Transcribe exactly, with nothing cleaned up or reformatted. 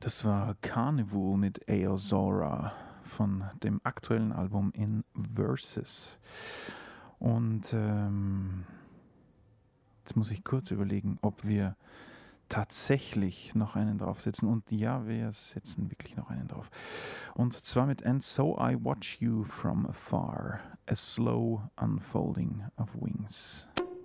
Das war Carnival mit Aozora von dem aktuellen Album In Verses. Und ähm, jetzt muss ich kurz überlegen, ob wir tatsächlich noch einen draufsetzen. Und ja, wir setzen wirklich noch einen drauf. Und zwar mit And So I Watch You From Afar, A Slow Unfolding of Wings.